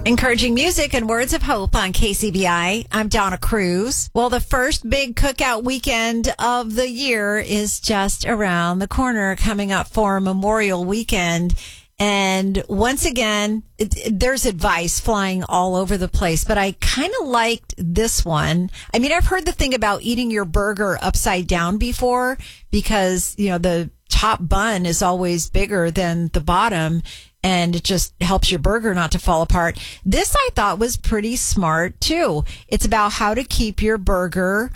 Encouraging music and words of hope on KCBI. I'm Donna Cruz. Well, the first big cookout weekend of the year is just around the corner, coming up for Memorial Weekend. And once again, there's advice flying all over the place, but I kind of liked this one. I mean, I've heard the thing about eating your burger upside down before because, the top bun is always bigger than the bottom and it just helps your burger not to fall apart. This I thought was pretty smart too. It's about how to keep your burger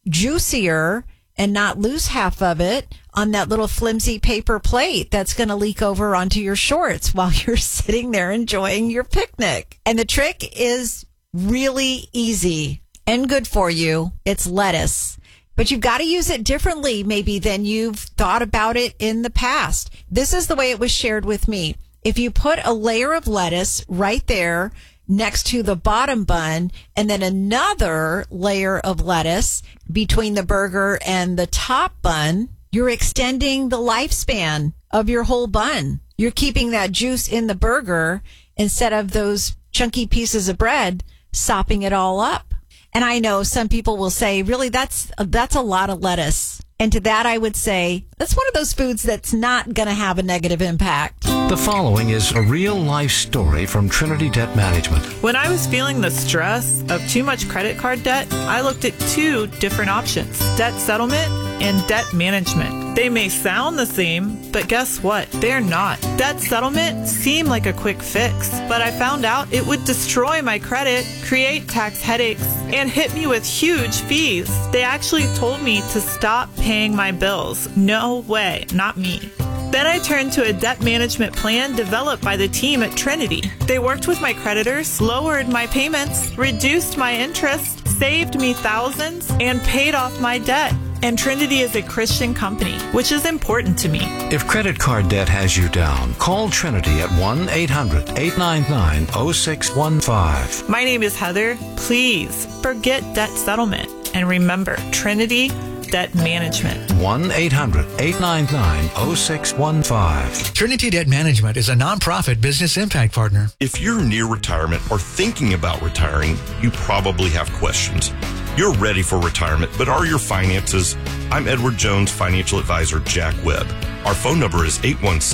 juicier and not lose half of it on that little flimsy paper plate that's going to leak over onto your shorts while you're sitting there enjoying your picnic. And the trick is really easy and good for you. It's lettuce. But you've got to use it differently maybe than you've thought about it in the past. This is the way it was shared with me. If you put a layer of lettuce right there next to the bottom bun and then another layer of lettuce between the burger and the top bun, you're extending the lifespan of your whole bun. You're keeping that juice in the burger instead of those chunky pieces of bread sopping it all up. And I know some people will say, really, that's a lot of lettuce. And to that, I would say, that's one of those foods that's not going to have a negative impact. The following is a real-life story from Trinity Debt Management. When I was feeling the stress of too much credit card debt, I looked at two different options: debt settlement and debt management. They may sound the same, but guess what? They're not. Debt settlement seemed like a quick fix, but I found out it would destroy my credit, create tax headaches, and hit me with huge fees. They actually told me to stop paying my bills. No way, not me. Then I turned to a debt management plan developed by the team at Trinity. They worked with my creditors, lowered my payments, reduced my interest, saved me thousands, and paid off my debt. And Trinity is a Christian company, which is important to me. If credit card debt has you down, call Trinity at 1-800-899-0615. My name is Heather. Please forget debt settlement and remember Trinity Debt Management. 1-800-899-0615. Trinity Debt Management is a nonprofit business impact partner. If you're near retirement or thinking about retiring, you probably have questions. You're ready for retirement, but are your finances? I'm Edward Jones financial advisor Jack Webb. Our phone number is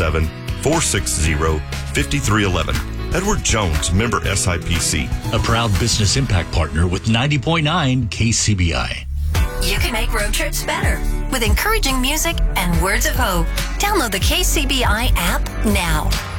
817-460-5311. Edward Jones, member SIPC. A proud business impact partner with 90.9 KCBI. You can make road trips better with encouraging music and words of hope. Download the KCBI app now.